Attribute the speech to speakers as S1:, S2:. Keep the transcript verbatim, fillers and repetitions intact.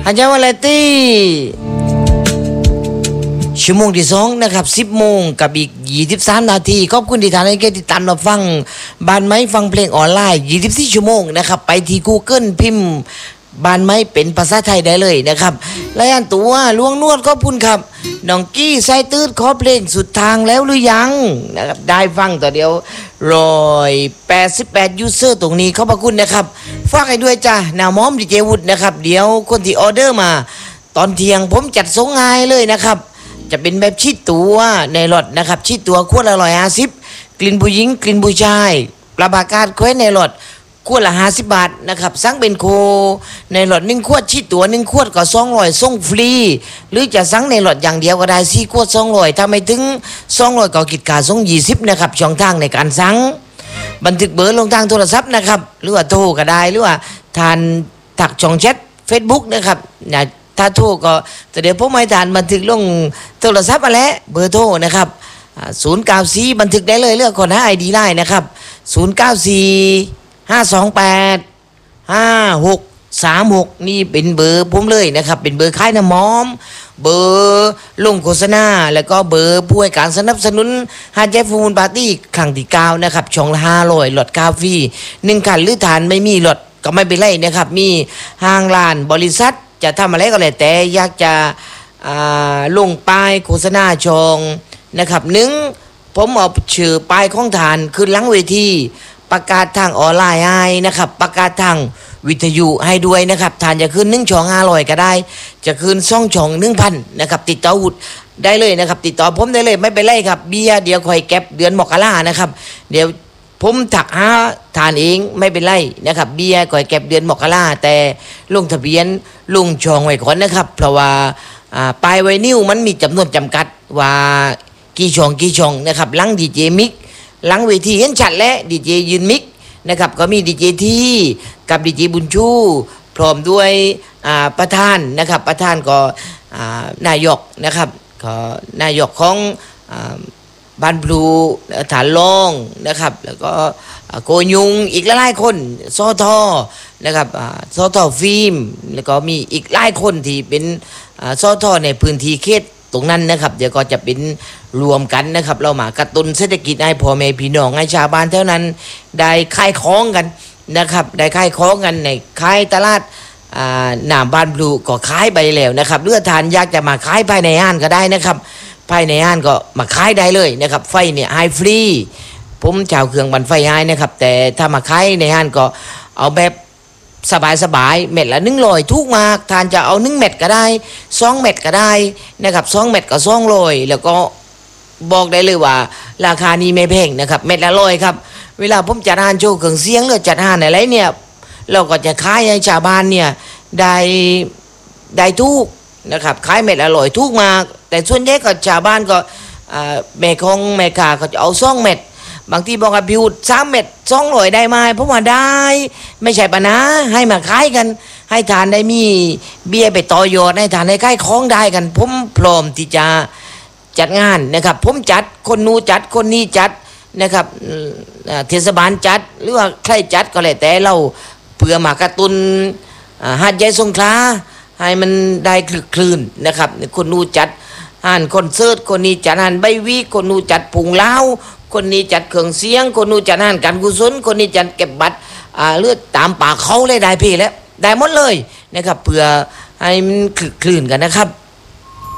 S1: อาจารย์วาเลตี้ชั่วโมงที่สองนะครับสิบโมงกับอีกยี่สิบสามนาทีขอบคุณที่ท่านให้ติดตามรับฟังบ้านไม้ฟังเพลงออนไลน์ยี่สิบสี่ชั่วโมงนะครับไปที่ Google พิมพ์บ้านไม้เป็นภาษาไทยได้เลยนะครับรายงานตัวล่วงนวดขอบคุณครับน้องกี้ไซตืดขอเพลงสุดทางแล้วหรือยังนะครับได้ฟังต่อเดียวร้อยแปดสิบแปดยูเซอร์ตรงนี้ขอบพระคุณนะครับฝากให้ด้วยจ้ะหน้ามอมดีเจวุฒินะครับเดี๋ยวคนที่ออเดอร์มาตอนเที่ยงผมจัดส่งง่ายเลยนะครับจะเป็นแบบชีดตัวในรถนะครับชีดตัวขวดละร้อยห้าสิบกลิ่นผู้หญิงกลิ่นผู้ชายปลาบากาศแคว้นในรถขวดละห้าสิบบาทนะครับสั่งเป็นโคในรถหนึ่งขวดชีดตัวหนึ่งขวดก็สองร้อยส่งฟรีหรือจะสั่งในรถอย่างเดียวก็ได้สี่ขวดสองร้อยถ้าไม่ถึงสองร้อยก็คิดค่าส่งยี่สิบนะครับช่องทางในการสั่งบันทึกเบอร์ลงทางโทรศัพท์นะครับหรือว่าโทรก็ได้หรือว่าทานถักช่องแชท Facebook นะครับนะถ้าโทรก็แต่เดี๋ยวผมให้ทานบันทึกลงโทรศัพท์มาแล้วเบอร์โทรนะครับศูนย์เก้าสี่บันทึกได้เลยเลือกคนหาไอดีได้นะครับศูนย์เก้าสี่ห้าสองแปดห้าหกสามหกนี่เป็นเบอร์ผมเลยนะครับเป็นเบอร์ค่ายน้ำมอมเบอร์ลงโฆษณาแล้วก็เบอร์ผู้ให้การสนับสนุนฮาเจฟูลปาร์ตี้ครั้งที่เก้านะครับช่องละห้าร้อยหลอดกาแฟหนึ่งคันหรือทานไม่มีหลอดก็ไม่เป็นไรนะครับมีห้างร้านบริษัทจะทำอะไรก็แล้วแต่อยากจะลงป้ายโฆษณาช่องนะครับหนึ่งผมเอาชื่อป้ายของฐานขึ้นหลังเวทีประกาศทางออนไลน์ให้นะครับประกาศทางวิทยุให้ด้วยนะครับฐานจะขึ้นหนึ่งช่องห้าร้อยก็ได้จะขึ้นซ่องช่องหนึ่งพันนะครับติดต่อวุฒิได้เลยนะครับติดต่อผมได้เลยไม่เป็นไรครับเบียร์เดี๋ยวคอยแก็บเดือนมกรานะครับเดี๋ยวผมถักหาทานเองไม่เป็นไรนะครับเบียร์ก่อยเก็บเดือนมกราแต่ลงทะเบียนลงช่องไว้ก่อนนะครับเพราะว่าปลายไวนิวมันมีจำนวนจำกัดว่ากี่ช่องกี่ช่องนะครับหลังดีเจมิกหลังเวทีเห็นชัดและดีเจยืนมิกนะครับก็มีดีเจที่กับดีเจบุญชูพร้อมด้วยประธานนะครับประธานก็นายกนะครับก็นายกของบ้านพลูฐานรองนะครับแล้วก็โกยุงอีกหลายๆคนซอทอนะครับซอทอฟิล์มแล้วก็มีอีกหลายคนที่เป็นซอทอในพื้นที่เขตตรงนั้นนะครับเดี๋ยวก็จะเป็นรวมกันนะครับเรามากระตุ้นเศรษฐกิจให้พ่อแม่พี่น้องให้ชาวบ้านเท่านั้นได้ขายของกันนะครับได้ขายของกันในขายตลาดหน้าบ้านพลูก็ขายไปแล้วนะครับเลือดทานอยากจะมาขายภายในห้างก็ได้นะครับภายในห้างก็มาขายได้เลยนะครับไฟเนี่ยให้ฟรีผมชาวเครื่องบันไฟให้นะครับแต่ถ้ามาขายในห้างก็เอาแบบสบายๆเม็ดละหนึ่งร้อยทุกมากทานจะเอาหนึ่งเม็ดก็ได้สองเม็ดก็ได้นะครับสองเม็ดก็สองร้อยแล้วก็บอกได้เลยว่าราคานี้ไม่แพงนะครับเม็ดละร้อยครับเวลาผมจัดงานโชว์เครื่องเสียงหรือจัดงานอะไรเนี่ยเราก็จะขายให้ชาวบ้านเนี่ยได้ได้ทุกนะครับขายเม็ดละร้อยทุกมากแต่ส่วนใหญ่ก็ชาวบ้านก็แม่คงแม่ค้าก็จะเอาสองเม็ดบางทีบอกกับพิวสามเม็ดสองร้อยได้ไหมเพราะว่าได้ไม่ใช่ปัญหาให้มาขายกันให้ทานได้มีเบียร์ไปต่อยอดให้ทานได้ขายของได้กันผมพร้อมที่จะจัดงานนะครับผมจัดคนนู้จัดคนนี้จัดนะครับเทศบาลจัดหรือว่าใครจัดก็แล้วแต่เราเพื่อมากระตุ้นหาดใหญ่สงขลาให้มันได้คลื่นนะครับคนนู้จัดหานคอนเสิร์ตคนนี้จัดหานใบวีคนนู้จัดพุงเล้าคนนี้จัดเครื่องเสียงคนนู้จัดหานการกุศลคนนี้จัดเก็บบัตรเลือดตามปากเขาเลยได้พี่แล้วได้หมดเลยนะครับเพื่อให้มันคลื่นกันนะครับ